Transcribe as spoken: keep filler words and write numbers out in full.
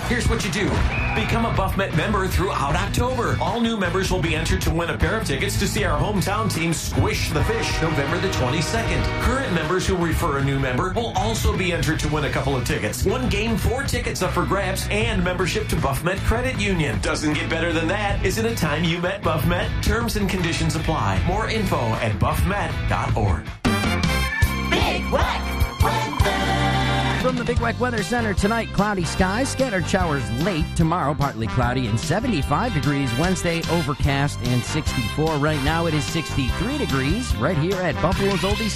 Here's what you do. Become a BuffMet member throughout October. All new members will be entered to win a pair of tickets to see our hometown team squish the Fish November the twenty-second. Current members who refer a new member will also be entered to win a couple of tickets. One game, four tickets up for grabs, and membership to BuffMet Credit Union. Doesn't get better than that. Isn't it time you met BuffMet? Terms and conditions apply. More info at buff met dot org. Big Wack Weather. From the Big Wack Weather Center tonight, cloudy skies, scattered showers late. Tomorrow, partly cloudy and seventy-five degrees. Wednesday, overcast and sixty-four. Right now, it is sixty-three degrees right here at Buffalo's Oldies